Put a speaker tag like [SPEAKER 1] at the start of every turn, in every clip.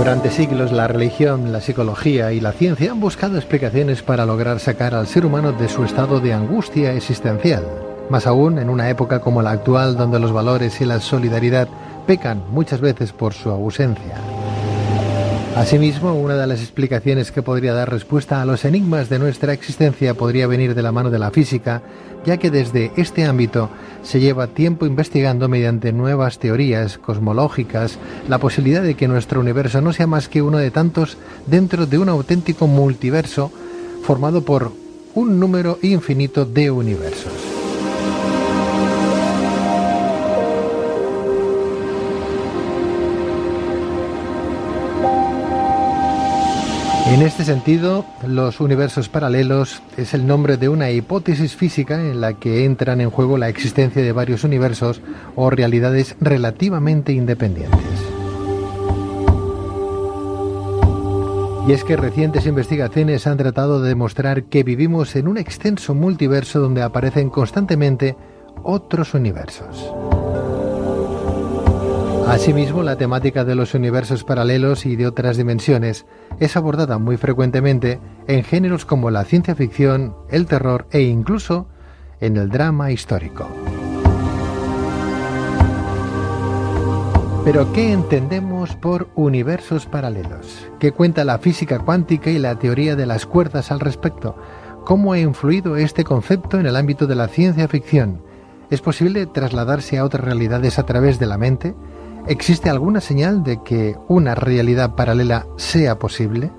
[SPEAKER 1] Durante siglos la religión, la psicología y la ciencia han buscado explicaciones para lograr sacar al ser humano de su estado de angustia existencial. Más aún en una época como la actual, donde los valores y la solidaridad pecan muchas veces por su ausencia. Asimismo, una de las explicaciones que podría dar respuesta a los enigmas de nuestra existencia podría venir de la mano de la física, ya que desde este ámbito se lleva tiempo investigando mediante nuevas teorías cosmológicas la posibilidad de que nuestro universo no sea más que uno de tantos dentro de un auténtico multiverso formado por un número infinito de universos. En este sentido, los universos paralelos es el nombre de una hipótesis física en la que entran en juego la existencia de varios universos o realidades relativamente independientes. Y es que recientes investigaciones han tratado de demostrar que vivimos en un extenso multiverso donde aparecen constantemente otros universos. Asimismo, la temática de los universos paralelos y de otras dimensiones es abordada muy frecuentemente en géneros como la ciencia ficción, el terror e incluso en el drama histórico. Pero, ¿qué entendemos por universos paralelos? ¿Qué cuenta la física cuántica y la teoría de las cuerdas al respecto? ¿Cómo ha influido este concepto en el ámbito de la ciencia ficción? ¿Es posible trasladarse a otras realidades a través de la mente? ¿Existe alguna señal de que una realidad paralela sea posible?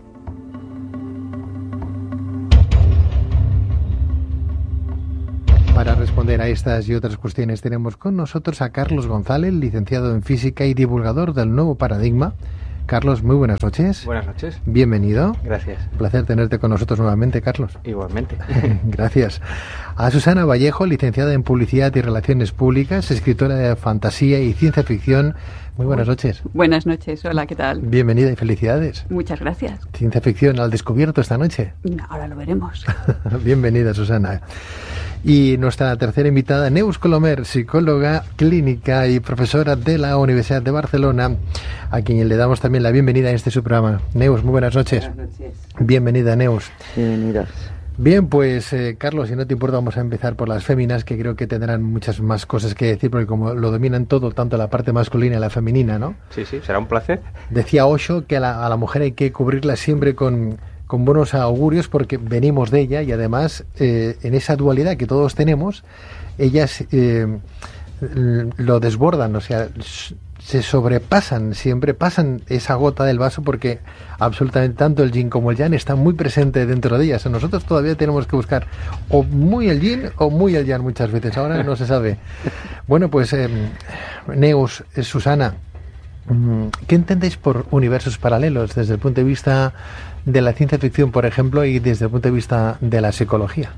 [SPEAKER 1] Para responder a estas y otras cuestiones tenemos con nosotros a Carlos González, licenciado en Física y divulgador del Nuevo Paradigma. Carlos, muy buenas noches.
[SPEAKER 2] Buenas noches.
[SPEAKER 1] Bienvenido.
[SPEAKER 2] Gracias.
[SPEAKER 1] Un placer tenerte con nosotros nuevamente, Carlos.
[SPEAKER 2] Igualmente.
[SPEAKER 1] Gracias. A Susana Vallejo, licenciada en Publicidad y Relaciones Públicas, escritora de fantasía y ciencia ficción. Muy buenas noches.
[SPEAKER 3] Buenas noches. Hola, ¿qué tal?
[SPEAKER 1] Bienvenida y felicidades.
[SPEAKER 3] Muchas gracias.
[SPEAKER 1] Ciencia ficción al descubierto esta noche.
[SPEAKER 3] Ahora lo veremos.
[SPEAKER 1] Bienvenida, Susana. Y nuestra tercera invitada, Neus Colomer, psicóloga clínica y profesora de la Universidad de Barcelona, a quien le damos también la bienvenida en este su programa. Neus, muy buenas noches.
[SPEAKER 4] Buenas noches.
[SPEAKER 1] Bienvenida, Neus.
[SPEAKER 4] Bienvenidos.
[SPEAKER 1] Bien, pues Carlos, si no te importa, vamos a empezar por las féminas, que creo que tendrán muchas más cosas que decir, porque como lo dominan todo, tanto la parte masculina y la femenina, ¿no?
[SPEAKER 2] Sí, será un placer.
[SPEAKER 1] Decía Osho que a la mujer hay que cubrirla siempre con buenos augurios porque venimos de ella y además en esa dualidad que todos tenemos, ellas lo desbordan, o sea, se sobrepasan, siempre pasan esa gota del vaso porque absolutamente tanto el yin como el yang están muy presentes dentro de ellas. Nosotros todavía tenemos que buscar o muy el yin o muy el yang muchas veces, ahora no se sabe. Bueno, pues Neus, Susana, ¿qué entendéis por universos paralelos desde el punto de vista de la ciencia ficción, por ejemplo, y desde el punto de vista de la psicología?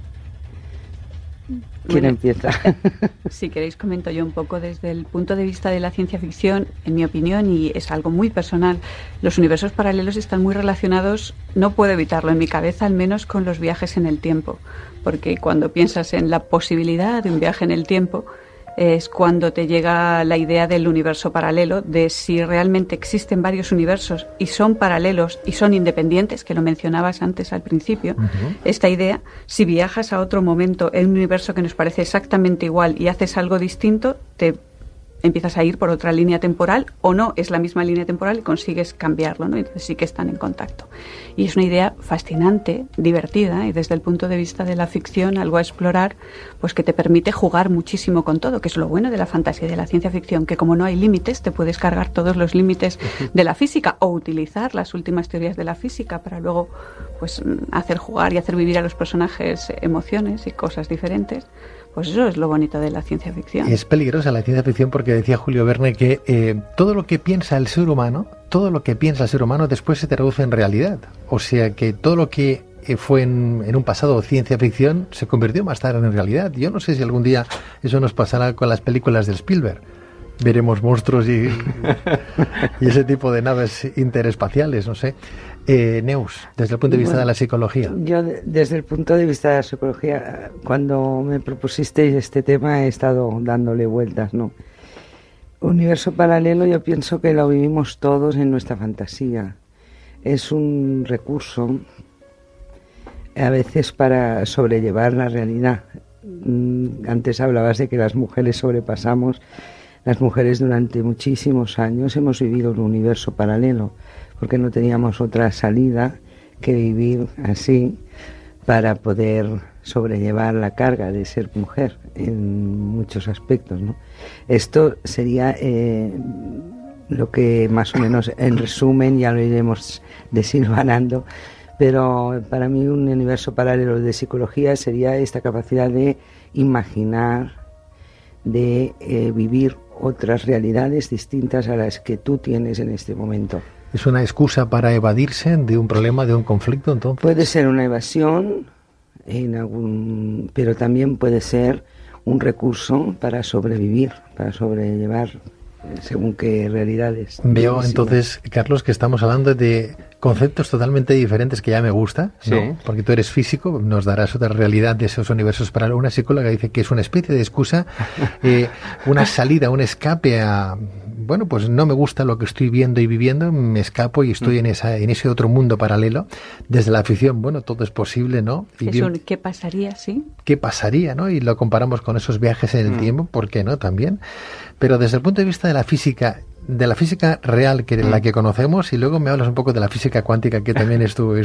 [SPEAKER 4] ¿Quién empieza?
[SPEAKER 3] Si queréis comento yo un poco desde el punto de vista de la ciencia ficción, en mi opinión, y es algo muy personal, los universos paralelos están muy relacionados, no puedo evitarlo en mi cabeza, al menos con los viajes en el tiempo, porque cuando piensas en la posibilidad de un viaje en el tiempo, es cuando te llega la idea del universo paralelo, de si realmente existen varios universos y son paralelos y son independientes, que lo mencionabas antes al principio. Esta idea, si viajas a otro momento en un universo que nos parece exactamente igual y haces algo distinto, te empiezas a ir por otra línea temporal o no, es la misma línea temporal y consigues cambiarlo, ¿no? Entonces sí que están en contacto. Y es una idea fascinante, divertida, y desde el punto de vista de la ficción, algo a explorar, pues que te permite jugar muchísimo con todo, que es lo bueno de la fantasía y de la ciencia ficción, que como no hay límites, te puedes cargar todos los límites de la física o utilizar las últimas teorías de la física para luego pues hacer jugar y hacer vivir a los personajes emociones y cosas diferentes. Pues eso es lo bonito de la ciencia ficción. Es
[SPEAKER 1] peligrosa la ciencia ficción porque decía Julio Verne que todo lo que piensa el ser humano después se traduce en realidad. O sea que todo lo que fue en un pasado ciencia ficción se convirtió más tarde en realidad. Yo no sé si algún día eso nos pasará con las películas de Spielberg. Veremos monstruos y ese tipo de naves interespaciales, no sé. Neus, desde el punto de vista de la psicología.
[SPEAKER 4] Yo, desde el punto de vista de la psicología, cuando me propusisteis este tema he estado dándole vueltas, ¿no? Universo paralelo, yo pienso que lo vivimos todos en nuestra fantasía. Es un recurso a veces para sobrellevar la realidad. Antes hablabas de que las mujeres sobrepasamos. Las mujeres durante muchísimos años hemos vivido un universo paralelo porque no teníamos otra salida que vivir así para poder sobrellevar la carga de ser mujer en muchos aspectos, ¿no? Esto sería lo que más o menos en resumen, ya lo iremos desilvanando, pero para mí un universo paralelo de psicología sería esta capacidad de imaginar, de vivir otras realidades distintas a las que tú tienes en este momento.
[SPEAKER 1] ¿Es una excusa para evadirse de un problema, de un conflicto, entonces?
[SPEAKER 4] Puede ser una evasión, pero también puede ser un recurso para sobrevivir, para sobrellevar según qué realidades.
[SPEAKER 1] Veo entonces, Carlos, que estamos hablando de conceptos totalmente diferentes, que ya me gusta, ¿no?
[SPEAKER 2] Sí.
[SPEAKER 1] Porque tú eres físico, nos darás otra realidad de esos universos paralelos. Una psicóloga dice que es una especie de excusa, una salida, un escape a... Bueno, pues no me gusta lo que estoy viendo y viviendo, me escapo y estoy en ese otro mundo paralelo. Desde la ficción, bueno, todo es posible, ¿no?
[SPEAKER 3] ¿Qué pasaría, sí?
[SPEAKER 1] ¿Qué pasaría, no? Y lo comparamos con esos viajes en el tiempo, ¿por qué no? También. Pero desde el punto de vista de la física real, que la que conocemos, y luego me hablas un poco de la física cuántica, que también es tu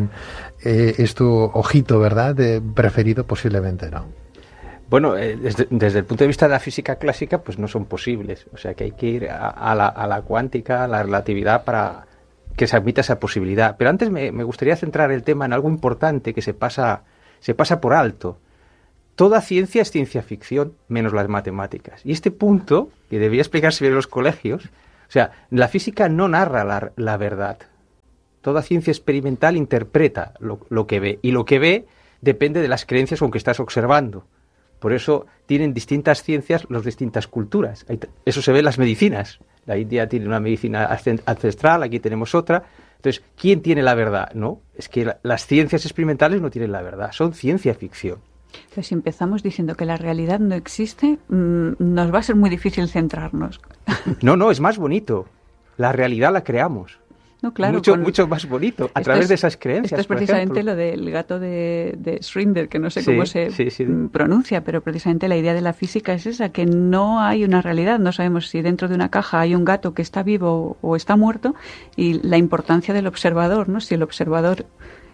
[SPEAKER 1] ojito, ¿verdad? Preferido posiblemente, ¿no?
[SPEAKER 2] Bueno, desde el punto de vista de la física clásica, pues no son posibles. O sea que hay que ir a la cuántica, a la relatividad, para que se admita esa posibilidad. Pero antes me gustaría centrar el tema en algo importante que se pasa por alto. Toda ciencia es ciencia ficción, menos las matemáticas. Y este punto, que debería explicarse bien en los colegios, o sea, la física no narra la verdad. Toda ciencia experimental interpreta lo que ve. Y lo que ve depende de las creencias con que estás observando. Por eso tienen distintas ciencias las distintas culturas. Eso se ve en las medicinas. La India tiene una medicina ancestral, aquí tenemos otra. Entonces, ¿quién tiene la verdad? No, es que las ciencias experimentales no tienen la verdad, son ciencia ficción.
[SPEAKER 3] Pero si empezamos diciendo que la realidad no existe, nos va a ser muy difícil centrarnos.
[SPEAKER 2] No, es más bonito. La realidad la creamos.
[SPEAKER 3] No, claro,
[SPEAKER 2] mucho más bonito, a través de esas creencias.
[SPEAKER 3] Esto es precisamente lo del gato de Schrödinger, que no sé cómo se pronuncia, pero precisamente la idea de la física es esa, que no hay una realidad, no sabemos si dentro de una caja hay un gato que está vivo o está muerto, y la importancia del observador, ¿no? Si el observador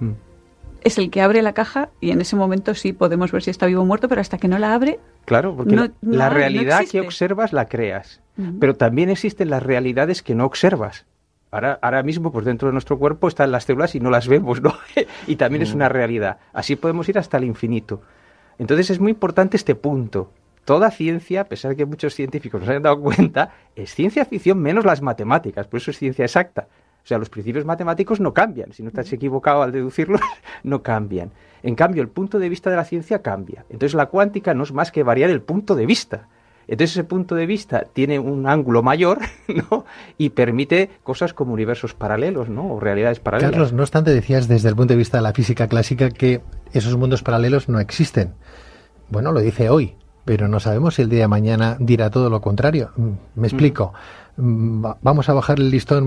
[SPEAKER 3] es el que abre la caja, y en ese momento sí podemos ver si está vivo o muerto, pero hasta que no la abre...
[SPEAKER 2] Claro, porque la realidad que observas la creas, pero también existen las realidades que no observas. Ahora mismo, pues dentro de nuestro cuerpo están las células y no las vemos, ¿no? Y también es una realidad. Así podemos ir hasta el infinito. Entonces es muy importante este punto. Toda ciencia, a pesar de que muchos científicos nos hayan dado cuenta, es ciencia ficción menos las matemáticas, por eso es ciencia exacta. O sea, los principios matemáticos no cambian. Si no estás equivocado al deducirlos, no cambian. En cambio, el punto de vista de la ciencia cambia. Entonces la cuántica no es más que variar el punto de vista. Entonces ese punto de vista tiene un ángulo mayor, ¿no? Y permite cosas como universos paralelos, ¿no? O realidades paralelas.
[SPEAKER 1] Carlos, no obstante, decías desde el punto de vista de la física clásica que esos mundos paralelos no existen. Bueno, lo dice hoy, pero no sabemos si el día de mañana dirá todo lo contrario. Me explico. Vamos a bajar el listón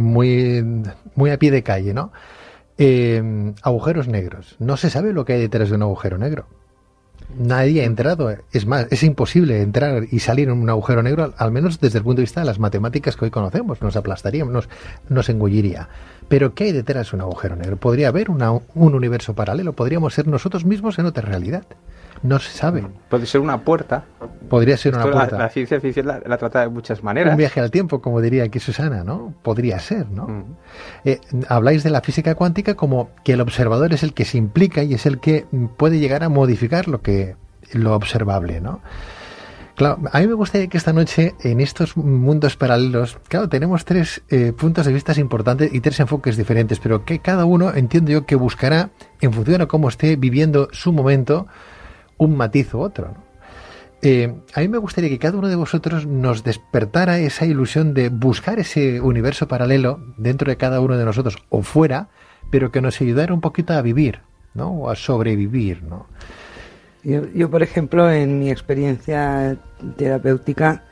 [SPEAKER 1] muy a pie de calle, ¿no? Agujeros negros. No se sabe lo que hay detrás de un agujero negro. Nadie ha entrado. Es más, es imposible entrar y salir en un agujero negro, al menos desde el punto de vista de las matemáticas que hoy conocemos. Nos aplastaríamos, nos engulliría. Pero ¿qué hay detrás de un agujero negro? ¿Podría haber un universo paralelo? ¿Podríamos ser nosotros mismos en otra realidad? No se sabe.
[SPEAKER 2] Puede ser una puerta.
[SPEAKER 1] Podría ser una puerta.
[SPEAKER 2] La ciencia ficción la trata de muchas maneras.
[SPEAKER 1] Un viaje al tiempo, como diría aquí Susana, ¿no? Podría ser, ¿no? Habláis de la física cuántica como que el observador es el que se implica y es el que puede llegar a modificar lo observable, ¿no? Claro, a mí me gustaría que esta noche, en estos mundos paralelos, claro, tenemos tres puntos de vista importantes y tres enfoques diferentes, pero que cada uno, entiendo yo, que buscará, en función a cómo esté viviendo su momento, un matiz u otro, ¿no? A mí me gustaría que cada uno de vosotros nos despertara esa ilusión de buscar ese universo paralelo dentro de cada uno de nosotros o fuera, pero que nos ayudara un poquito a vivir, ¿no? O a sobrevivir, ¿no?
[SPEAKER 4] Yo, por ejemplo, en mi experiencia terapéutica,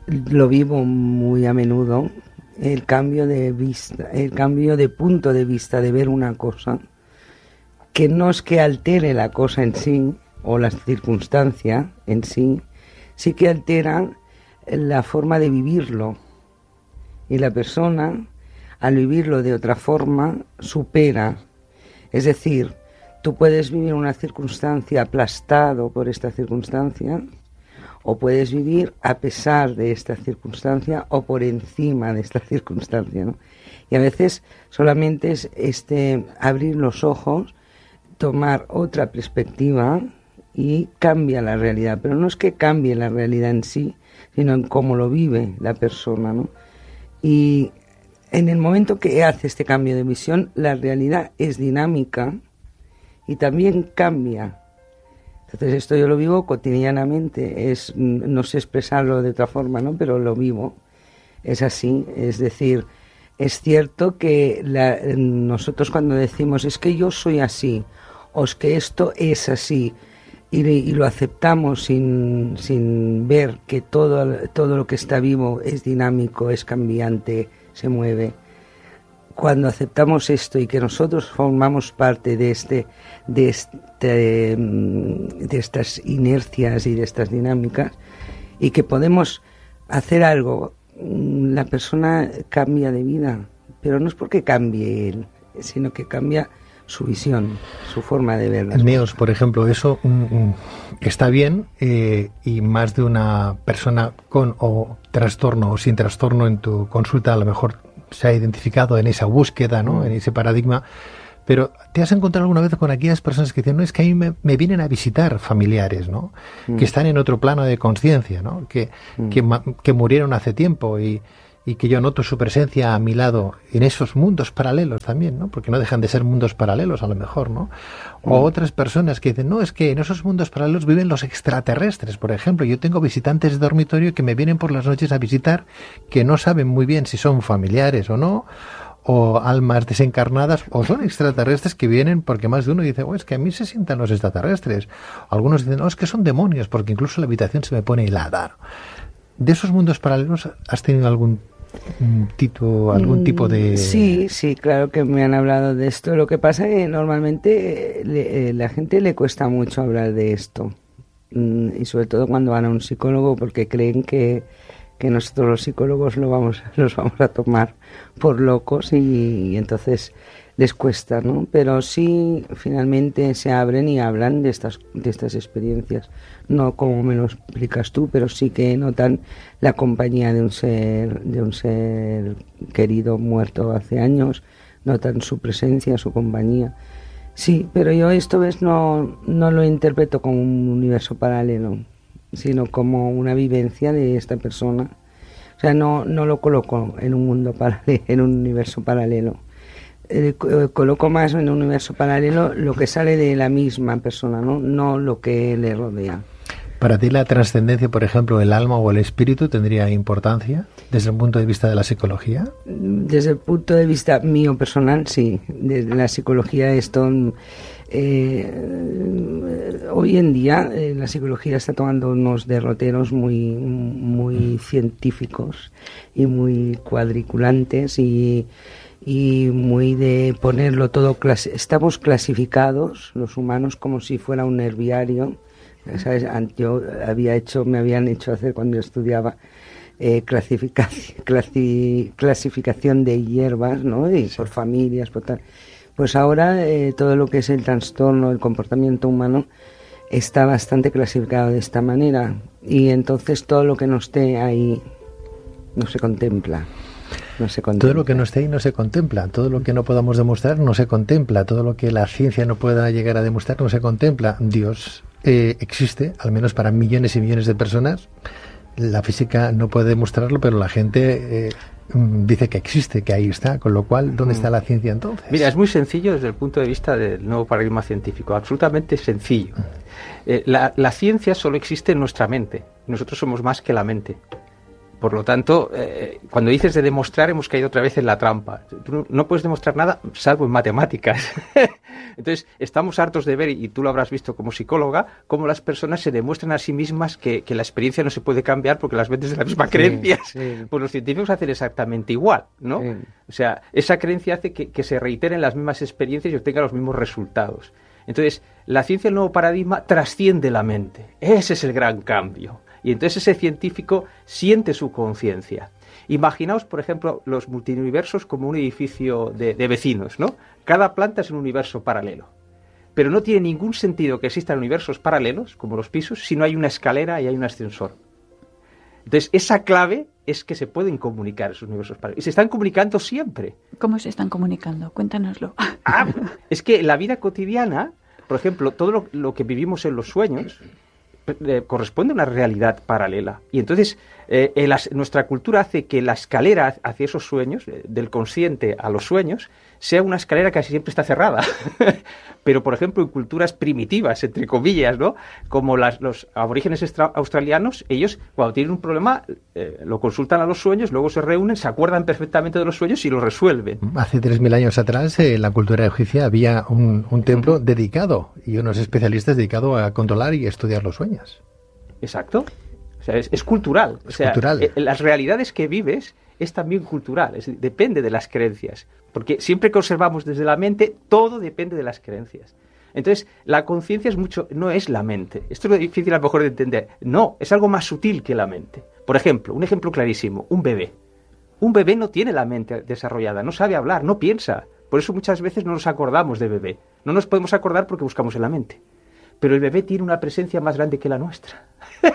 [SPEAKER 4] lo vivo muy a menudo, el cambio de vista, el cambio de punto de vista de ver una cosa, que no es que altere la cosa en sí o la circunstancia en sí, sí que altera la forma de vivirlo. Y la persona, al vivirlo de otra forma, supera. Es decir, tú puedes vivir una circunstancia aplastado por esta circunstancia, o puedes vivir a pesar de esta circunstancia o por encima de esta circunstancia, ¿no? Y a veces solamente es abrir los ojos, tomar otra perspectiva y cambia la realidad. Pero no es que cambie la realidad en sí, sino en cómo lo vive la persona, ¿no? Y en el momento que hace este cambio de visión, la realidad es dinámica y también cambia. Entonces esto yo lo vivo cotidianamente, no sé expresarlo de otra forma, ¿no? Pero lo vivo, es así. Es decir, es cierto que nosotros cuando decimos es que yo soy así, o es que esto es así, y lo aceptamos sin ver que todo lo que está vivo es dinámico, es cambiante, se mueve. Cuando aceptamos esto y que nosotros formamos parte de estas inercias y de estas dinámicas, y que podemos hacer algo, la persona cambia de vida, pero no es porque cambie él, sino que cambia su visión, su forma de ver.
[SPEAKER 1] Neos, por ejemplo, eso está bien, y más de una persona con o trastorno o sin trastorno en tu consulta a lo mejor se ha identificado en esa búsqueda, ¿no? En ese paradigma. Pero ¿te has encontrado alguna vez con aquellas personas que dicen, no, es que a mí me vienen a visitar familiares, ¿no? Que están en otro plano de conciencia, ¿no? Que murieron hace tiempo y que yo noto su presencia a mi lado en esos mundos paralelos también, ¿no? Porque no dejan de ser mundos paralelos a lo mejor, ¿no? O otras personas que dicen, no, es que en esos mundos paralelos viven los extraterrestres, por ejemplo. Yo tengo visitantes de dormitorio que me vienen por las noches a visitar, que no saben muy bien si son familiares o no, o almas desencarnadas, o son extraterrestres que vienen porque más de uno dice, es que a mí se sientan los extraterrestres. Algunos dicen, no, es que son demonios, porque incluso la habitación se me pone helada. ¿De esos mundos paralelos has tenido algún tipo de...?
[SPEAKER 4] Sí, claro que me han hablado de esto. Lo que pasa es que normalmente la gente le cuesta mucho hablar de esto, y sobre todo cuando van a un psicólogo, porque creen que nosotros los psicólogos los vamos a tomar por locos, y entonces les cuesta, ¿no? Pero sí, finalmente se abren y hablan de estas experiencias, no como me lo explicas tú, pero sí que notan la compañía de un ser querido muerto hace años, notan su presencia, su compañía. Sí, pero yo esto no lo interpreto como un universo paralelo, sino como una vivencia de esta persona. O sea, no lo coloco en un mundo paralelo, en un universo paralelo. Coloco más en un universo paralelo lo que sale de la misma persona, no lo que le rodea.
[SPEAKER 1] ¿Para ti la trascendencia, por ejemplo, el alma o el espíritu tendría importancia desde el punto de vista de la psicología?
[SPEAKER 4] Desde el punto de vista mío personal, sí. Desde la psicología esto... hoy en día la psicología está tomando unos derroteros muy científicos y muy cuadriculantes y muy de ponerlo todo... Estamos clasificados, los humanos, como si fuera un herbiario. ¿Sabes? Me habían hecho hacer cuando yo estudiaba clasificación de hierbas, ¿no? Y por familias, por tal. Pues ahora todo lo que es el trastorno, el comportamiento humano está bastante clasificado de esta manera, y entonces todo lo que no esté ahí no se contempla.
[SPEAKER 1] Todo lo que no esté ahí no se contempla, todo lo que no podamos demostrar no se contempla, todo lo que la ciencia no pueda llegar a demostrar no se contempla. Dios existe, al menos para millones y millones de personas. La física no puede demostrarlo, pero la gente dice que existe, que ahí está, con lo cual, ¿dónde está la ciencia entonces?
[SPEAKER 2] Mira, es muy sencillo desde el punto de vista del nuevo paradigma científico, absolutamente sencillo. La ciencia solo existe en nuestra mente, nosotros somos más que la mente. Por lo tanto, cuando dices de demostrar, hemos caído otra vez en la trampa. Tú no puedes demostrar nada salvo en matemáticas. Entonces, estamos hartos de ver, y tú lo habrás visto como psicóloga, cómo las personas se demuestran a sí mismas que la experiencia no se puede cambiar porque las ven desde la misma creencia. Sí. Pues los científicos hacen exactamente igual, ¿no? Sí. O sea, esa creencia hace que se reiteren las mismas experiencias y obtengan los mismos resultados. Entonces, la ciencia del nuevo paradigma trasciende la mente. Ese es el gran cambio. Y entonces ese científico siente su conciencia. Imaginaos, por ejemplo, los multiuniversos como un edificio de vecinos, ¿no? Cada planta es un universo paralelo. Pero no tiene ningún sentido que existan universos paralelos, como los pisos, si no hay una escalera y hay un ascensor. Entonces, esa clave es que se pueden comunicar esos universos paralelos. Y se están comunicando siempre.
[SPEAKER 3] ¿Cómo se están comunicando? Cuéntanoslo.
[SPEAKER 2] Es que en la vida cotidiana, por ejemplo, todo lo que vivimos en los sueños corresponde a una realidad paralela. Y entonces nuestra cultura hace que la escalera hacia esos sueños, del consciente a los sueños, sea una escalera que casi siempre está cerrada. Pero, por ejemplo, en culturas primitivas, entre comillas, ¿no? Como los aborígenes australianos, ellos, cuando tienen un problema, lo consultan a los sueños, luego se reúnen, se acuerdan perfectamente de los sueños y lo resuelven.
[SPEAKER 1] Hace 3.000 años atrás, en la cultura egipcia había un templo dedicado y unos especialistas dedicados a controlar y estudiar los sueños.
[SPEAKER 2] Exacto. O sea, es cultural. O sea, cultural. Las realidades que vives es también cultural, depende de las creencias. Porque siempre que observamos desde la mente, todo depende de las creencias. Entonces, la conciencia no es la mente. Esto es lo difícil a lo mejor de entender. No, es algo más sutil que la mente. Por ejemplo, un ejemplo clarísimo, un bebé. Un bebé no tiene la mente desarrollada, no sabe hablar, no piensa. Por eso muchas veces no nos acordamos de bebé. No nos podemos acordar porque buscamos en la mente. Pero el bebé tiene una presencia más grande que la nuestra.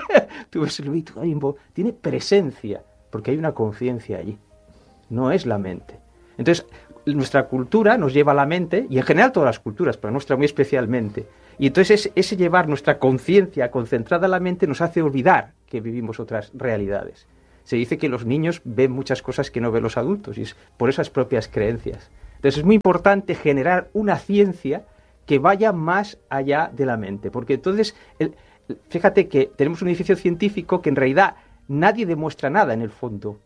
[SPEAKER 2] Tú ves el bebé, tiene presencia, porque hay una conciencia allí. No es la mente. Entonces, nuestra cultura nos lleva a la mente, y en general todas las culturas, pero nuestra muy especialmente. Y entonces ese llevar nuestra conciencia concentrada en la mente nos hace olvidar que vivimos otras realidades. Se dice que los niños ven muchas cosas que no ven los adultos, y es por esas propias creencias. Entonces es muy importante generar una ciencia que vaya más allá de la mente, porque entonces, fíjate que tenemos un edificio científico que en realidad nadie demuestra nada en el fondo.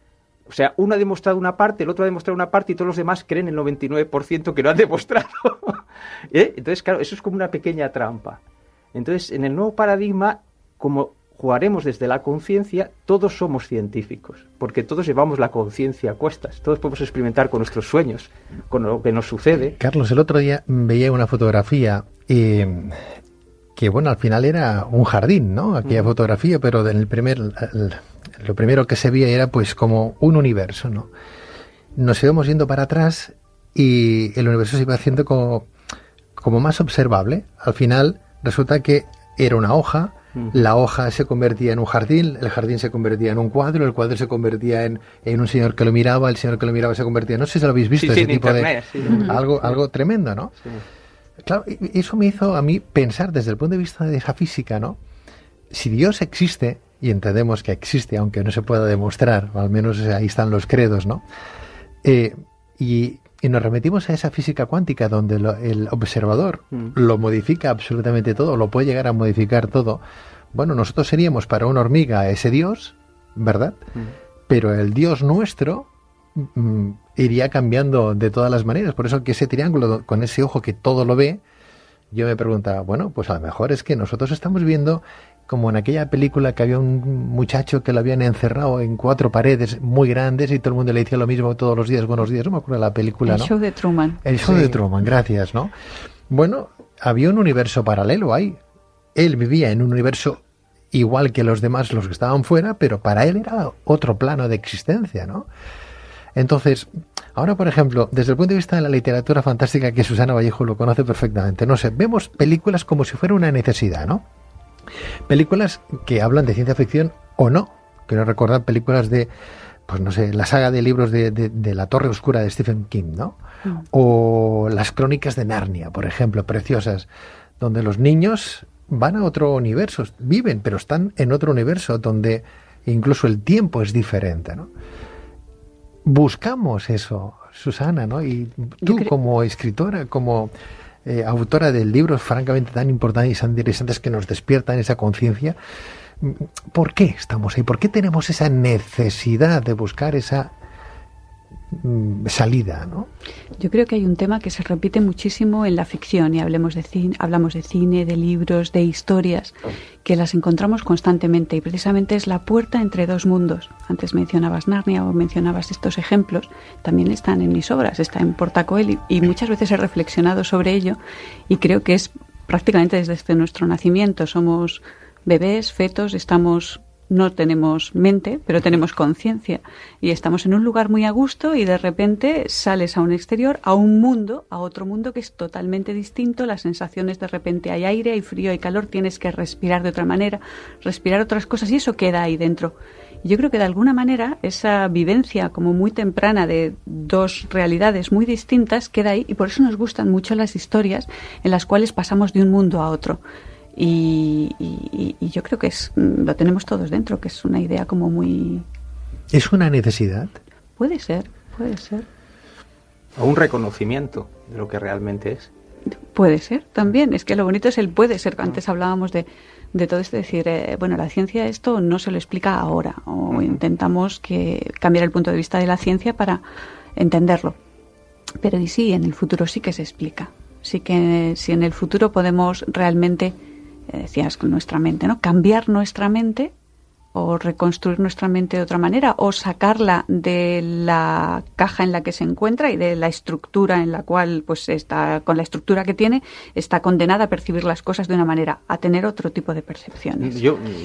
[SPEAKER 2] O sea, uno ha demostrado una parte, el otro ha demostrado una parte y todos los demás creen el 99% que no han demostrado. Entonces, claro, eso es como una pequeña trampa. Entonces, en el nuevo paradigma, como jugaremos desde la conciencia, todos somos científicos, porque todos llevamos la conciencia a cuestas, todos podemos experimentar con nuestros sueños, con lo que nos sucede.
[SPEAKER 1] Carlos, el otro día veía una fotografía que, bueno, al final era un jardín, ¿no? Aquella fotografía, pero lo primero que se veía era pues como un universo, ¿no? Nos íbamos yendo para atrás y el universo se iba haciendo como más observable. Al final resulta que era una hoja, la hoja se convertía en un jardín, el jardín se convertía en un cuadro, el cuadro se convertía en un señor que lo miraba, el señor que lo miraba se convertía, no sé si lo habéis visto, ese tipo internet, de algo tremendo, ¿no? Sí. Claro, eso me hizo a mí pensar desde el punto de vista de esa física, ¿no? Si Dios existe, y entendemos que existe, aunque no se pueda demostrar, o al menos ahí están los credos, ¿no? Y nos remitimos a esa física cuántica donde el observador lo modifica absolutamente todo, lo puede llegar a modificar todo. Bueno, nosotros seríamos para una hormiga ese Dios, ¿verdad? Pero el Dios nuestro iría cambiando de todas las maneras. Por eso que ese triángulo con ese ojo que todo lo ve, yo me preguntaba, bueno, pues a lo mejor es que nosotros estamos viendo como en aquella película que había un muchacho que lo habían encerrado en 4 paredes muy grandes y todo el mundo le decía lo mismo todos los días, buenos días, no me acuerdo de la película, ¿no?
[SPEAKER 3] El show de Truman.
[SPEAKER 1] El show de Truman, gracias, ¿no? Bueno, había un universo paralelo ahí. Él vivía en un universo igual que los demás, los que estaban fuera, pero para él era otro plano de existencia, ¿no? Entonces, ahora, por ejemplo, desde el punto de vista de la literatura fantástica, que Susana Vallejo lo conoce perfectamente, no sé, vemos películas como si fuera una necesidad, ¿no? Películas que hablan de ciencia ficción o no. Quiero recordar películas de, pues no sé, la saga de libros de La Torre Oscura de Stephen King, ¿no? O las crónicas de Narnia, por ejemplo, preciosas, donde los niños van a otro universo, viven, pero están en otro universo donde incluso el tiempo es diferente, ¿no? Buscamos eso, Susana, ¿no? Y tú como escritora, como autora de libros francamente tan importantes y tan interesantes que nos despiertan esa conciencia, ¿Por qué estamos ahí? ¿Por qué tenemos esa necesidad de buscar esa salida, ¿no?
[SPEAKER 3] Yo creo que hay un tema que se repite muchísimo en la ficción, y hablamos de cine, de libros, de historias, que las encontramos constantemente, y precisamente es la puerta entre dos mundos. Antes mencionabas Narnia o mencionabas estos ejemplos, también están en mis obras, está en Portacoeli, y muchas veces he reflexionado sobre ello, y creo que es prácticamente desde nuestro nacimiento. Somos bebés, fetos, no tenemos mente, pero tenemos conciencia, y estamos en un lugar muy a gusto, y de repente sales a un exterior, a un mundo, a otro mundo que es totalmente distinto. Las sensaciones, de repente hay aire, hay frío, hay calor, tienes que respirar de otra manera, respirar otras cosas, y eso queda ahí dentro. Y yo creo que de alguna manera esa vivencia como muy temprana de dos realidades muy distintas queda ahí, y por eso nos gustan mucho las historias en las cuales pasamos de un mundo a otro. Y yo creo que lo tenemos todos dentro, que es una idea como muy...
[SPEAKER 1] ¿Es una necesidad?
[SPEAKER 3] Puede ser.
[SPEAKER 2] O un reconocimiento de lo que realmente es.
[SPEAKER 3] Puede ser también. Es que lo bonito es el puede ser. Antes hablábamos de todo esto, decir, la ciencia esto no se lo explica ahora, o intentamos cambiar el punto de vista de la ciencia para entenderlo. Pero y sí, en el futuro sí que se explica. Sí que si en el futuro podemos realmente... decías, con nuestra mente, ¿no? Cambiar nuestra mente, o reconstruir nuestra mente de otra manera, o sacarla de la caja en la que se encuentra y de la estructura en la cual, pues, está, con la estructura que tiene, está condenada a percibir las cosas de una manera, a tener otro tipo de percepciones.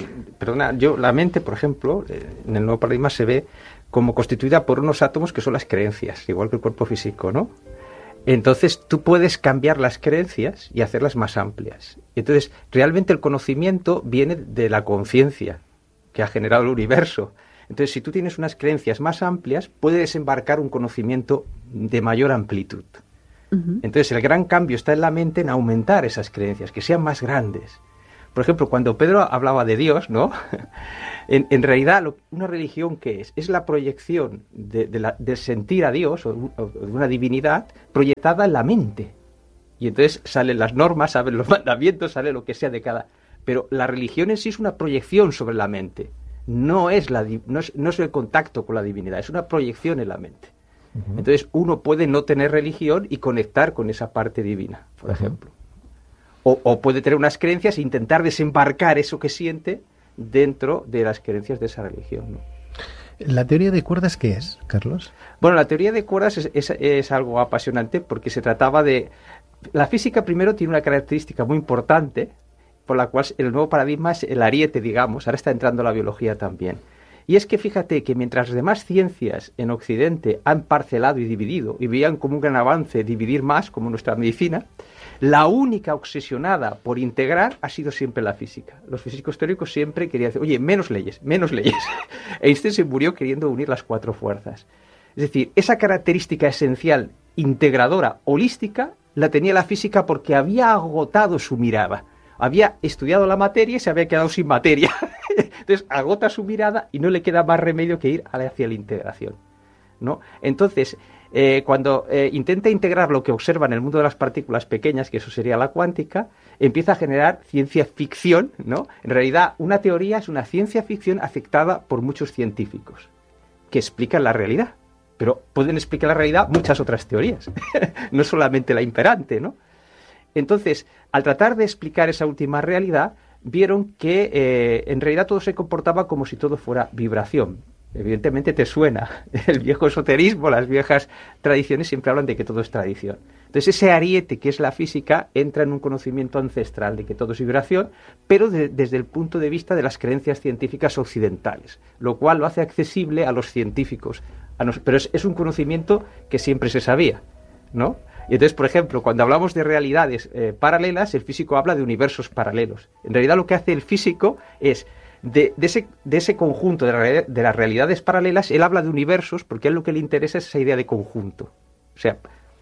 [SPEAKER 2] La mente, por ejemplo, en el nuevo paradigma se ve como constituida por unos átomos que son las creencias, igual que el cuerpo físico, ¿no? Entonces tú puedes cambiar las creencias y hacerlas más amplias. Entonces realmente el conocimiento viene de la conciencia que ha generado el universo. Entonces si tú tienes unas creencias más amplias, puedes embarcar un conocimiento de mayor amplitud. Uh-huh. Entonces el gran cambio está en la mente, en aumentar esas creencias, que sean más grandes. Por ejemplo, cuando Pedro hablaba de Dios, ¿no? En realidad, una religión, ¿qué es? Es la proyección de sentir a Dios o de una divinidad proyectada en la mente. Y entonces salen las normas, salen los mandamientos, sale lo que sea de cada... Pero la religión en sí es una proyección sobre la mente. No es el contacto con la divinidad, es una proyección en la mente. Uh-huh. Entonces uno puede no tener religión y conectar con esa parte divina, por ejemplo. O puede tener unas creencias e intentar desembarcar eso que siente dentro de las creencias de esa religión, ¿no?
[SPEAKER 1] ¿La teoría de cuerdas qué es, Carlos?
[SPEAKER 2] Bueno, la teoría de cuerdas es algo apasionante, porque se trataba de... La física primero tiene una característica muy importante, por la cual el nuevo paradigma es el ariete, digamos. Ahora está entrando la biología también. Y es que fíjate que mientras las demás ciencias en Occidente han parcelado y dividido, y veían como un gran avance dividir más, como nuestra medicina, la única obsesionada por integrar ha sido siempre la física. Los físicos teóricos siempre querían decir, oye, menos leyes. Einstein se murió queriendo unir las cuatro fuerzas. Es decir, esa característica esencial, integradora, holística, la tenía la física porque había agotado su mirada. Había estudiado la materia y se había quedado sin materia. Entonces agota su mirada y no le queda más remedio que ir hacia la integración, ¿no? Entonces, cuando intenta integrar lo que observa en el mundo de las partículas pequeñas, que eso sería la cuántica, empieza a generar ciencia ficción, ¿no? En realidad, una teoría es una ciencia ficción aceptada por muchos científicos que explican la realidad. Pero pueden explicar la realidad muchas otras teorías, no solamente la imperante, ¿no? Entonces, al tratar de explicar esa última realidad, vieron que en realidad todo se comportaba como si todo fuera vibración. Evidentemente te suena el viejo esoterismo, las viejas tradiciones siempre hablan de que todo es tradición. Entonces ese ariete que es la física entra en un conocimiento ancestral de que todo es vibración, pero desde el punto de vista de las creencias científicas occidentales, lo cual lo hace accesible a los científicos. Pero es un conocimiento que siempre se sabía, ¿no? Y entonces, por ejemplo, cuando hablamos de realidades paralelas, el físico habla de universos paralelos. En realidad lo que hace el físico es, de ese conjunto de las realidades paralelas, él habla de universos porque a él lo que le interesa es esa idea de conjunto. O sea,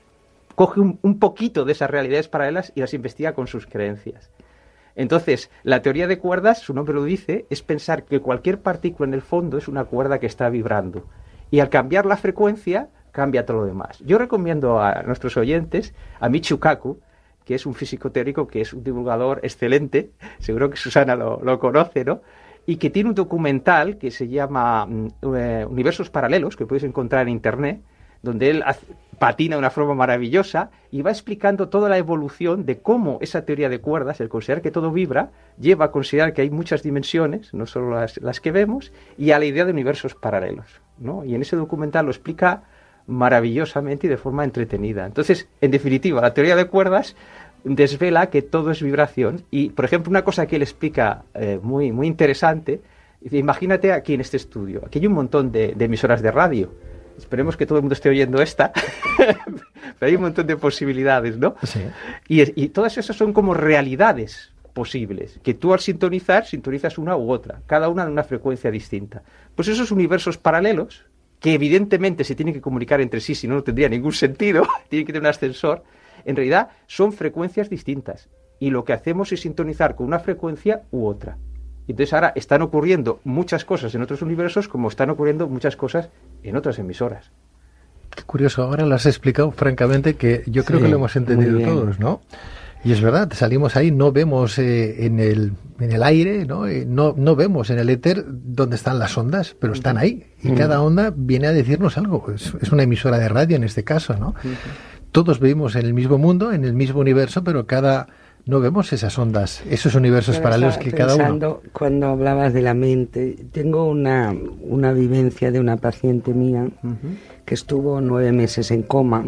[SPEAKER 2] coge un poquito de esas realidades paralelas y las investiga con sus creencias. Entonces, la teoría de cuerdas, su nombre lo dice, es pensar que cualquier partícula en el fondo es una cuerda que está vibrando. Y al cambiar la frecuencia, cambia todo lo demás. Yo recomiendo a nuestros oyentes a Michio Kaku, que es un físico teórico, que es un divulgador excelente, seguro que Susana lo conoce, ¿no? y que tiene un documental que se llama Universos Paralelos, que puedes encontrar en internet, donde él patina de una forma maravillosa y va explicando toda la evolución de cómo esa teoría de cuerdas, el considerar que todo vibra, lleva a considerar que hay muchas dimensiones, no solo las que vemos, y a la idea de universos paralelos, ¿no? Y en ese documental lo explica maravillosamente y de forma entretenida. Entonces, en definitiva, la teoría de cuerdas desvela que todo es vibración y, por ejemplo, una cosa que él explica muy, muy interesante, dice, imagínate aquí en este estudio, aquí hay un montón de emisoras de radio. Esperemos que todo el mundo esté oyendo esta, pero hay un montón de posibilidades, ¿no?
[SPEAKER 1] Sí.
[SPEAKER 2] Y todas esas son como realidades posibles, que tú al sintonizas una u otra, cada una de una frecuencia distinta. Pues esos universos paralelos, que evidentemente se tienen que comunicar entre sí, si no, no tendría ningún sentido, tienen que tener un ascensor, en realidad son frecuencias distintas. Y lo que hacemos es sintonizar con una frecuencia u otra. Entonces ahora están ocurriendo muchas cosas en otros universos como están ocurriendo muchas cosas en otras emisoras.
[SPEAKER 1] Qué curioso, ahora lo has explicado francamente que yo creo que lo hemos entendido todos, ¿no? Y es verdad, salimos ahí, no vemos en el aire, ¿no? No vemos en el éter dónde están las ondas, pero están ahí. Y cada onda viene a decirnos algo. Es una emisora de radio en este caso, ¿no? Todos vivimos en el mismo mundo, en el mismo universo, pero no vemos esas ondas, esos universos paralelos que cada uno.
[SPEAKER 4] Cuando hablabas de la mente, tengo una vivencia de una paciente mía que estuvo 9 meses en coma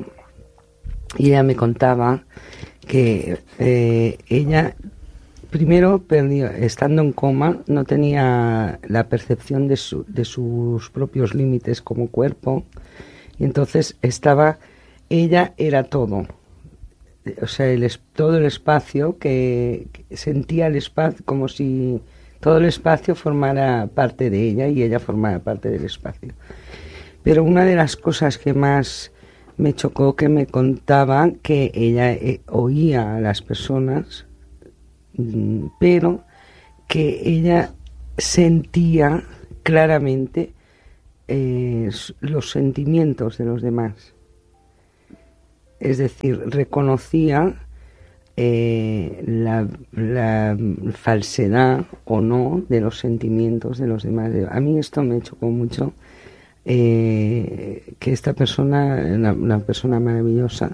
[SPEAKER 4] y ella me contaba que ella primero perdió, estando en coma, no tenía la percepción de sus propios límites como cuerpo y entonces ella era todo. O sea, todo el espacio, que sentía el espacio como si todo el espacio formara parte de ella y ella formara parte del espacio. Pero una de las cosas que más me chocó, que me contaba que ella oía a las personas, pero que ella sentía claramente los sentimientos de los demás. Es decir, reconocía la falsedad o no de los sentimientos de los demás. A mí esto me chocó mucho, que esta persona, una persona maravillosa,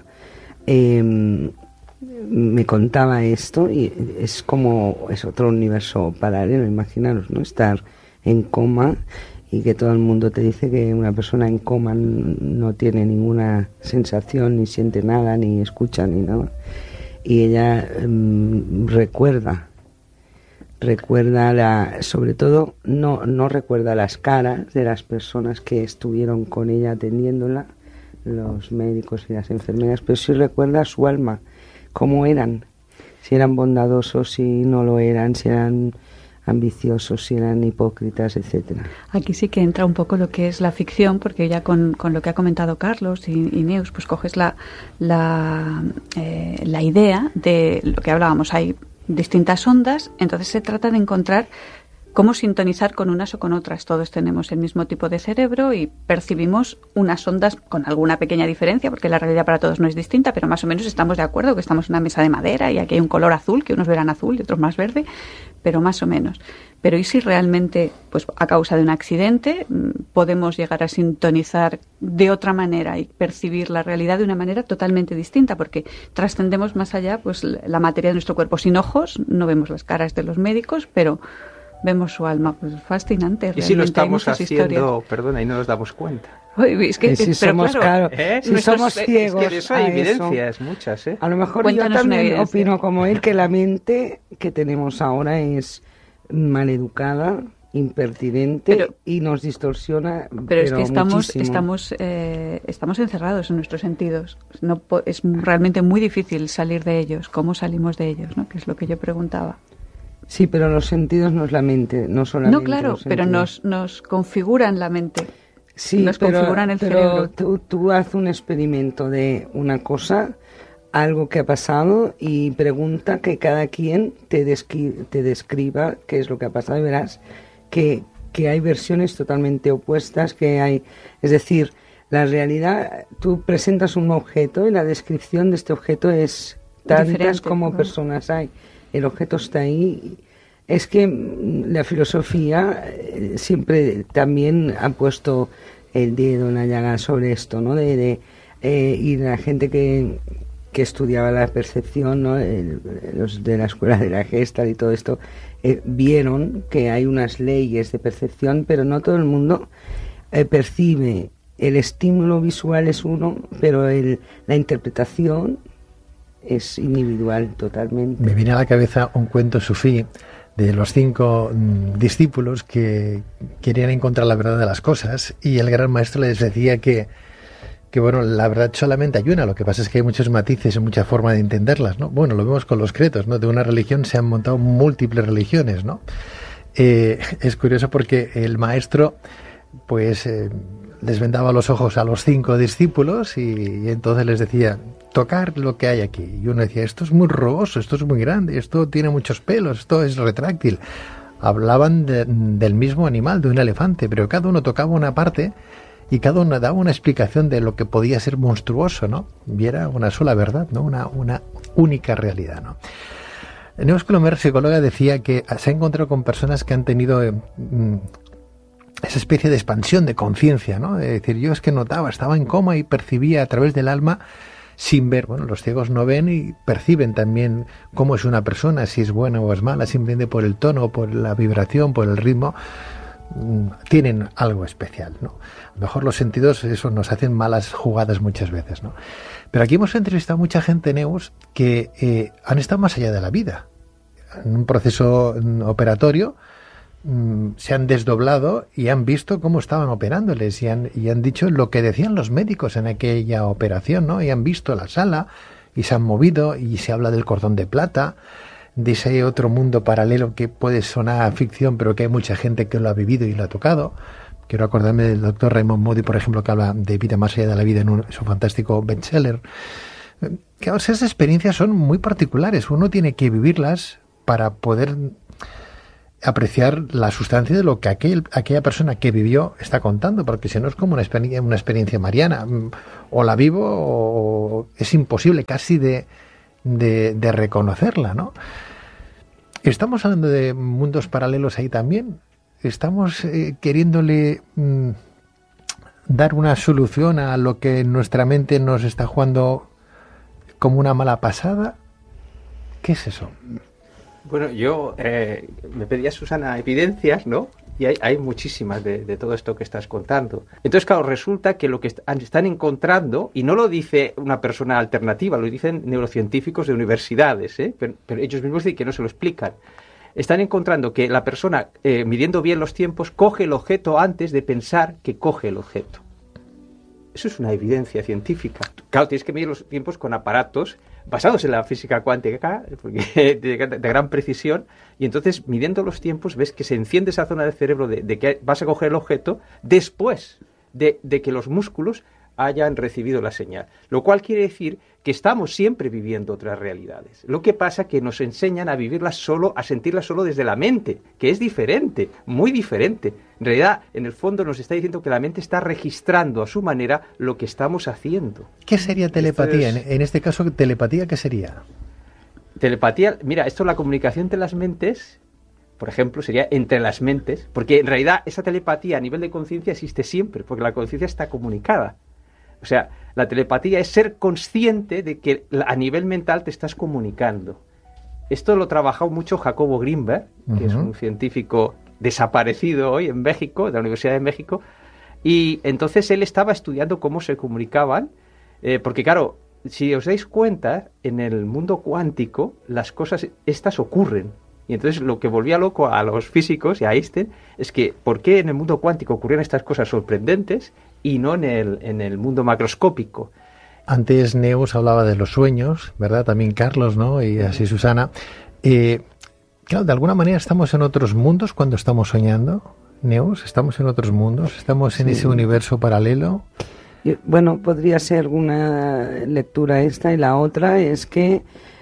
[SPEAKER 4] me contaba esto y es otro universo paralelo, imaginaros, ¿no? Estar en coma y que todo el mundo te dice que una persona en coma no tiene ninguna sensación, ni siente nada, ni escucha, ni nada. Y ella recuerda sobre todo, no recuerda las caras de las personas que estuvieron con ella atendiéndola, los médicos y las enfermeras, pero sí recuerda su alma, cómo eran, si eran bondadosos, si no lo eran, si eran ambiciosos, si eran hipócritas, etcétera.
[SPEAKER 3] Aquí sí que entra un poco lo que es la ficción, porque ya con lo que ha comentado Carlos y Neus, pues coges la idea de lo que hablábamos. Hay distintas ondas, entonces se trata de encontrar cómo sintonizar con unas o con otras. Todos tenemos el mismo tipo de cerebro y percibimos unas ondas con alguna pequeña diferencia, porque la realidad para todos no es distinta, pero más o menos estamos de acuerdo que estamos en una mesa de madera y aquí hay un color azul, que unos verán azul y otros más verde, pero más o menos. Pero ¿y si realmente, pues a causa de un accidente, podemos llegar a sintonizar de otra manera y percibir la realidad de una manera totalmente distinta? Porque trascendemos más allá, pues la materia de nuestro cuerpo. Sin ojos no vemos las caras de los médicos, pero vemos su alma. Pues fascinante.
[SPEAKER 2] Y si lo estamos haciendo, perdona, y no nos damos cuenta.
[SPEAKER 3] Oye, es que,
[SPEAKER 4] si somos, claro, si somos ciegos,
[SPEAKER 2] es que eso hay evidencias muchas, ¿eh?
[SPEAKER 4] A lo mejor
[SPEAKER 3] Cuéntanos,
[SPEAKER 4] yo también opino como él, que la mente que tenemos ahora es maleducada, impertinente y nos distorsiona.
[SPEAKER 3] Pero es que estamos encerrados en nuestros sentidos. Es realmente muy difícil salir de ellos. ¿Cómo salimos de ellos? ¿No? Que es lo que yo preguntaba.
[SPEAKER 4] Sí, pero los sentidos no es la mente, no solamente.
[SPEAKER 3] No, claro, pero nos configuran la mente.
[SPEAKER 4] Sí,
[SPEAKER 3] nos configuran el cerebro.
[SPEAKER 4] Tú haz un experimento de una cosa, algo que ha pasado, y pregunta que cada quien te describa qué es lo que ha pasado, y verás que hay versiones totalmente opuestas, es decir, la realidad, tú presentas un objeto y la descripción de este objeto es tantas como personas hay. El objeto está ahí Es que la filosofía siempre también ha puesto el dedo en la llaga sobre esto, ¿no? Y la gente que estudiaba la percepción, ¿no? Los de la escuela de la Gestalt y todo esto, vieron que hay unas leyes de percepción, pero no todo el mundo percibe. El estímulo visual es uno, pero la interpretación es individual totalmente.
[SPEAKER 1] Me viene a la cabeza un cuento sufí de los 5 discípulos que querían encontrar la verdad de las cosas, y el gran maestro les decía que bueno, la verdad solamente hay una, lo que pasa es que hay muchos matices y mucha forma de entenderlas, ¿no? Bueno, lo vemos con los credos, ¿no? De una religión se han montado múltiples religiones, ¿no? Es curioso porque el maestro, pues, les vendaba los ojos a los 5 discípulos y entonces les decía, tocar lo que hay aquí. Y uno decía, esto es muy rugoso, esto es muy grande, esto tiene muchos pelos, esto es retráctil. Hablaban del mismo animal, de un elefante, pero cada uno tocaba una parte y cada uno daba una explicación de lo que podía ser monstruoso, ¿no? Viera una sola verdad, ¿no? Una única realidad, ¿no? Neus Colomer, psicóloga, decía que se ha encontrado con personas que han tenido esa especie de expansión de conciencia, ¿no? De decir, yo es que notaba, estaba en coma y percibía a través del alma sin ver. Bueno, los ciegos no ven y perciben también cómo es una persona, si es buena o es mala, simplemente por el tono, por la vibración, por el ritmo. Tienen algo especial, ¿no? A lo mejor los sentidos, eso, nos hacen malas jugadas muchas veces, ¿no? Pero aquí hemos entrevistado a mucha gente, Neus, que han estado más allá de la vida. En un proceso operatorio se han desdoblado y han visto cómo estaban operándoles y han dicho lo que decían los médicos en aquella operación, ¿no? Y han visto la sala y se han movido y se habla del cordón de plata, de ese otro mundo paralelo que puede sonar ficción, pero que hay mucha gente que lo ha vivido y lo ha tocado. Quiero acordarme del doctor Raymond Moody, por ejemplo, que habla de vida más allá de la vida en su fantástico bestseller. Claro, esas experiencias son muy particulares. Uno tiene que vivirlas para poder apreciar la sustancia de lo que aquella persona que vivió está contando, porque si no es como una experiencia mariana. O la vivo o es imposible casi de reconocerla, ¿no? Estamos hablando de mundos paralelos ahí también. Estamos queriéndole dar una solución a lo que nuestra mente nos está jugando como una mala pasada. ¿Qué es eso?
[SPEAKER 2] Bueno, yo me pedía, Susana, evidencias, ¿no? Y hay muchísimas de todo esto que estás contando. Entonces, claro, resulta que lo que están encontrando, y no lo dice una persona alternativa, lo dicen neurocientíficos de universidades, pero ellos mismos dicen que no se lo explican. Están encontrando que la persona, midiendo bien los tiempos, coge el objeto antes de pensar que coge el objeto. Eso es una evidencia científica. Claro, tienes que medir los tiempos con aparatos basados en la física cuántica, porque de gran precisión, y entonces, midiendo los tiempos, ves que se enciende esa zona del cerebro de que vas a coger el objeto después de que los músculos hayan recibido la señal. Lo cual quiere decir que estamos siempre viviendo otras realidades. Lo que pasa es que nos enseñan a vivirlas solo, a sentirlas solo desde la mente, que es diferente, muy diferente. En realidad, en el fondo nos está diciendo que la mente está registrando a su manera lo que estamos haciendo.
[SPEAKER 1] ¿Qué sería telepatía? En este caso, ¿telepatía qué sería?
[SPEAKER 2] Telepatía, mira, esto, la comunicación entre las mentes, por ejemplo, sería entre las mentes, porque en realidad esa telepatía a nivel de conciencia existe siempre, porque la conciencia está comunicada. O sea, la telepatía es ser consciente de que a nivel mental te estás comunicando. Esto lo trabajó mucho Jacobo Grinberg, que es un científico desaparecido hoy en México, de la Universidad de México, y entonces él estaba estudiando cómo se comunicaban, porque claro, si os dais cuenta, en el mundo cuántico las cosas estas ocurren. Y entonces lo que volvía loco a los físicos y a Einstein es que ¿por qué en el mundo cuántico ocurrían estas cosas sorprendentes y no en el mundo macroscópico?
[SPEAKER 1] Antes Neus hablaba de los sueños, ¿verdad? También Carlos, ¿no? Y así Susana. Claro, de alguna manera estamos en otros mundos cuando estamos soñando. Neus, ¿estamos en otros mundos? ¿Estamos en ese universo paralelo?
[SPEAKER 4] Bueno, podría ser una lectura esta, y la otra es que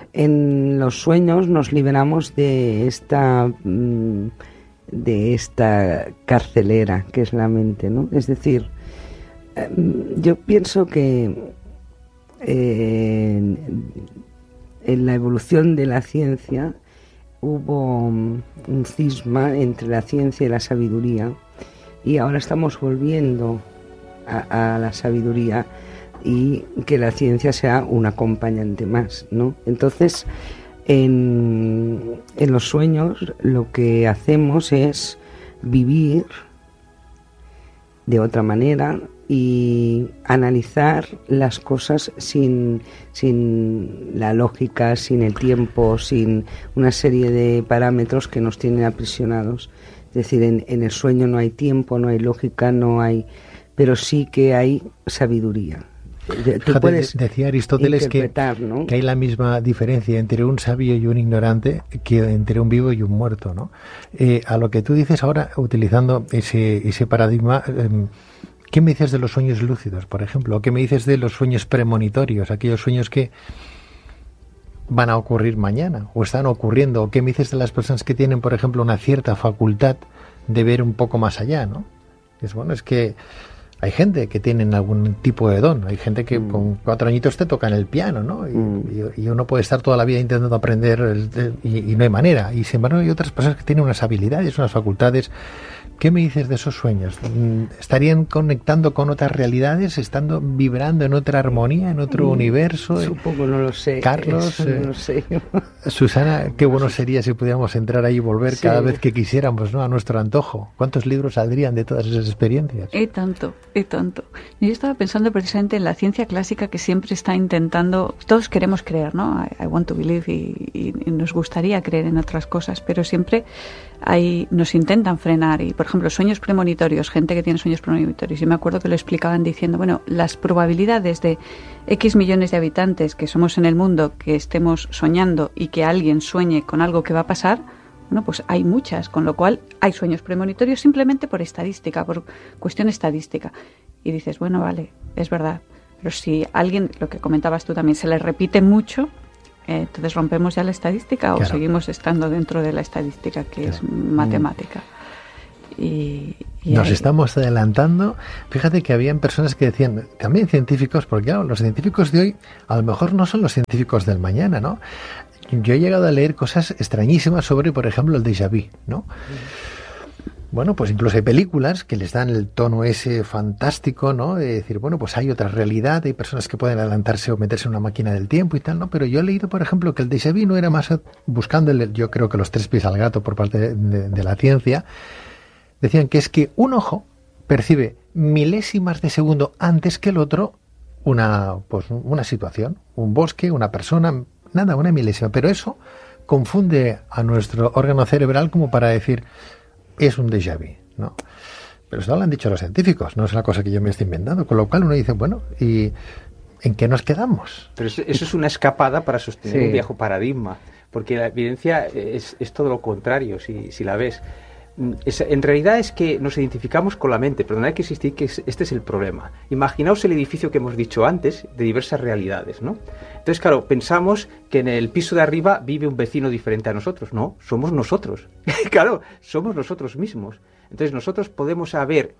[SPEAKER 4] en los sueños nos liberamos de esta carcelera que es la mente, ¿no? Es decir, yo pienso que en la evolución de la ciencia, hubo un cisma entre la ciencia y la sabiduría, y ahora estamos volviendo a la sabiduría y que la ciencia sea un acompañante más, ¿no? Entonces, en los sueños lo que hacemos es vivir de otra manera y analizar las cosas sin la lógica, sin el tiempo, sin una serie de parámetros que nos tienen aprisionados. Es decir, en el sueño no hay tiempo, no hay lógica, no hay, pero sí que hay sabiduría. Tú puedes
[SPEAKER 1] decía Aristóteles
[SPEAKER 4] ¿no?
[SPEAKER 1] que hay la misma diferencia entre un sabio y un ignorante que entre un vivo y un muerto, ¿no? A lo que tú dices ahora, utilizando ese paradigma, ¿qué me dices de los sueños lúcidos, por ejemplo? ¿O qué me dices de los sueños premonitorios, aquellos sueños que van a ocurrir mañana o están ocurriendo? ¿O qué me dices de las personas que tienen, por ejemplo, una cierta facultad de ver un poco más allá, ¿no? Es que hay gente que tienen algún tipo de don, hay gente que con 4 añitos te tocan el piano, ¿no? Y uno puede estar toda la vida intentando aprender y no hay manera. Y sin embargo hay otras personas que tienen unas habilidades, unas facultades. ¿Qué me dices de esos sueños? ¿Estarían conectando con otras realidades, estando vibrando en otra armonía, en otro universo?
[SPEAKER 4] Supongo, no lo sé.
[SPEAKER 1] Carlos,
[SPEAKER 4] no lo sé.
[SPEAKER 1] Susana, qué bueno sería si pudiéramos entrar ahí y volver cada vez que quisiéramos, ¿no? A nuestro antojo. ¿Cuántos libros saldrían de todas esas experiencias?
[SPEAKER 3] Y tanto. Yo estaba pensando precisamente en la ciencia clásica, que siempre está intentando, todos queremos creer, ¿no? I want to believe, y nos gustaría creer en otras cosas, pero siempre nos intentan frenar. Y por ejemplo, sueños premonitorios, gente que tiene sueños premonitorios, yo me acuerdo que lo explicaban diciendo, bueno, las probabilidades de X millones de habitantes que somos en el mundo, que estemos soñando y que alguien sueñe con algo que va a pasar, bueno, pues hay muchas, con lo cual hay sueños premonitorios simplemente por estadística, por cuestión estadística. Y dices, bueno, vale, es verdad, pero si alguien, lo que comentabas tú también, se le repite mucho, entonces rompemos ya la estadística, claro, o seguimos estando dentro de la estadística, que es matemática. Y
[SPEAKER 1] nos estamos adelantando. Fíjate que habían personas que decían, también científicos, porque claro, los científicos de hoy a lo mejor no son los científicos del mañana, ¿no? Yo he llegado a leer cosas extrañísimas sobre, por ejemplo, el déjà vu, ¿no? Bueno, pues incluso hay películas que les dan el tono ese fantástico, ¿no? De decir, bueno, pues hay otra realidad, hay personas que pueden adelantarse o meterse en una máquina del tiempo y tal, ¿no? Pero yo he leído, por ejemplo, que el déjà vu no era más buscando, yo creo que los 3 pies al gato por parte de la ciencia. Decían que es que un ojo percibe milésimas de segundo antes que el otro una situación, un bosque, una persona, nada, una milésima. Pero eso confunde a nuestro órgano cerebral como para decir, es un déjà vu, ¿no? Pero eso lo han dicho los científicos, no es una cosa que yo me estoy inventando. Con lo cual uno dice, bueno, ¿y en qué nos quedamos?
[SPEAKER 2] Pero eso es una escapada para sostener un viejo paradigma, porque la evidencia es todo lo contrario, si la ves. En realidad es que nos identificamos con la mente, pero no hay que insistir que este es el problema. Imaginaos el edificio que hemos dicho antes, de diversas realidades, ¿no? Entonces, claro, pensamos que en el piso de arriba vive un vecino diferente a nosotros. No, somos nosotros. Claro, somos nosotros mismos. Entonces nosotros podemos saber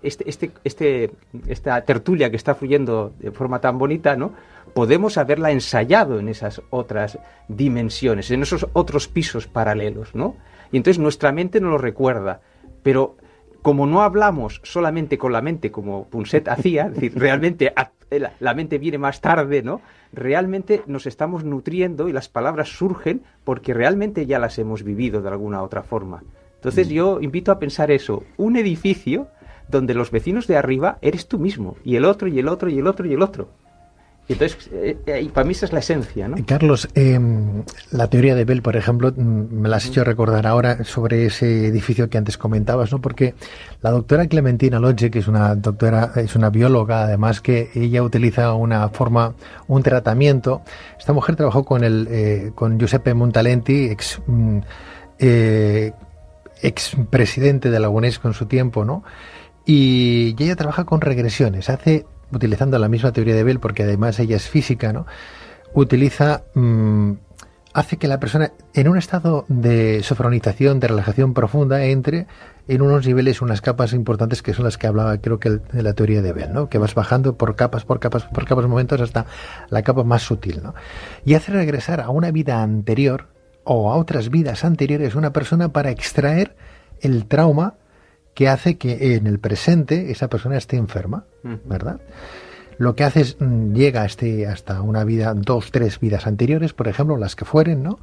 [SPEAKER 2] esta tertulia que está fluyendo de forma tan bonita, ¿no? Podemos haberla ensayado en esas otras dimensiones, en esos otros pisos paralelos, ¿no? Y entonces nuestra mente no lo recuerda, pero como no hablamos solamente con la mente como Punset hacía, es decir, realmente la mente viene más tarde, ¿no? Realmente nos estamos nutriendo y las palabras surgen porque realmente ya las hemos vivido de alguna otra forma. Entonces yo invito a pensar eso, un edificio donde los vecinos de arriba eres tú mismo, y el otro, y el otro, y el otro, y el otro. Y entonces, para mí esa es la esencia, ¿no?
[SPEAKER 1] Carlos, la teoría de Bell, por ejemplo, me la has hecho recordar ahora sobre ese edificio que antes comentabas, ¿no? Porque la doctora Clementina Lodge, que es una doctora, es una bióloga, además, que ella utiliza un tratamiento. Esta mujer trabajó con Giuseppe Montalenti, ex presidente de la UNESCO en su tiempo, ¿no? Y ella trabaja con regresiones, utilizando la misma teoría de Bell, porque además ella es física, ¿no? Hace que la persona, en un estado de sofronización, de relajación profunda, entre en unos niveles, unas capas importantes que son las que hablaba, creo que de la teoría de Bell, ¿no? Que vas bajando por capas, momentos, hasta la capa más sutil, ¿no? Y hace regresar a una vida anterior o a otras vidas anteriores una persona para extraer el trauma que hace que en el presente esa persona esté enferma, ¿verdad? Lo que hace es, llega hasta una vida, 2, 3 vidas anteriores, por ejemplo, las que fueren, ¿no?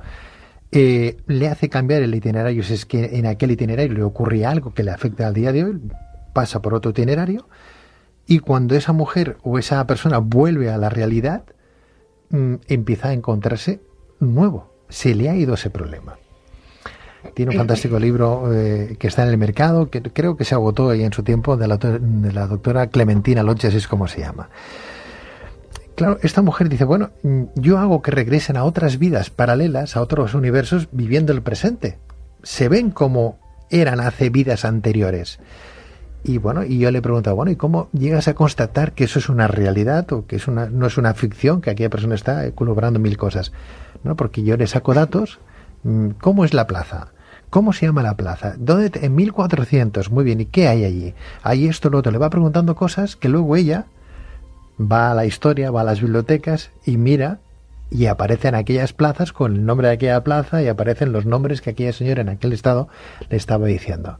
[SPEAKER 1] Le hace cambiar el itinerario, si es que en aquel itinerario le ocurría algo que le afecta al día de hoy, pasa por otro itinerario, y cuando esa mujer o esa persona vuelve a la realidad, empieza a encontrarse nuevo, se le ha ido ese problema. Tiene un fantástico libro que está en el mercado, que creo que se agotó ahí en su tiempo, de la doctora Clementina Loches, es como se llama. Claro, esta mujer dice, bueno, yo hago que regresen a otras vidas paralelas, a otros universos, viviendo el presente. Se ven como eran hace vidas anteriores. Y bueno, y yo le pregunto, bueno, ¿y cómo llegas a constatar que eso es una realidad o que no es una ficción, que aquella persona está colaborando mil cosas? ¿No? Porque yo le saco datos. ¿Cómo es la plaza? ¿Cómo se llama la plaza? En 1400, muy bien, ¿y qué hay allí? Hay esto, lo otro. Le va preguntando cosas que luego ella va a la historia, va a las bibliotecas y mira, y aparecen aquellas plazas con el nombre de aquella plaza y aparecen los nombres que aquella señora en aquel estado le estaba diciendo.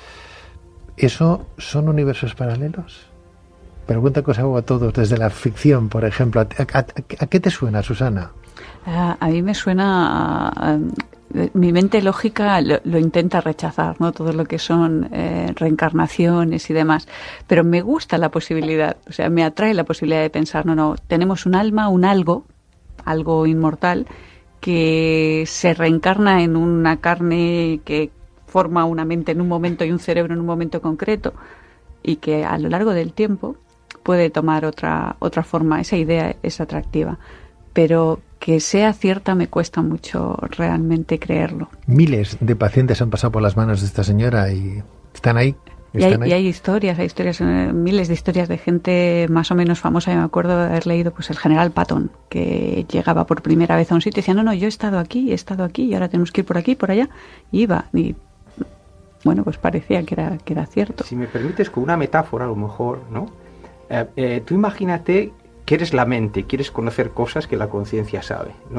[SPEAKER 1] ¿Eso son universos paralelos? Pregunta que os hago a todos desde la ficción, por ejemplo. ¿A qué te suena, Susana?
[SPEAKER 3] A mí me suena... mi mente lógica lo intenta rechazar, ¿no? Todo lo que son reencarnaciones y demás. Pero me gusta la posibilidad, o sea, me atrae la posibilidad de pensar, no, tenemos un alma, un algo inmortal, que se reencarna en una carne que forma una mente en un momento y un cerebro en un momento concreto, y que a lo largo del tiempo puede tomar otra forma. Esa idea es atractiva, pero que sea cierta me cuesta mucho realmente creerlo.
[SPEAKER 1] Miles de pacientes han pasado por las manos de esta señora y están ahí.
[SPEAKER 3] Y hay historias, miles de historias de gente más o menos famosa. Yo me acuerdo de haber leído pues el general Patton, que llegaba por primera vez a un sitio y decía, no, yo he estado aquí y ahora tenemos que ir por aquí, por allá, y iba. Y bueno, pues parecía que era cierto.
[SPEAKER 2] Si me permites, con una metáfora a lo mejor, ¿no? Tú imagínate que eres la mente, quieres conocer cosas que la conciencia sabe, ¿no?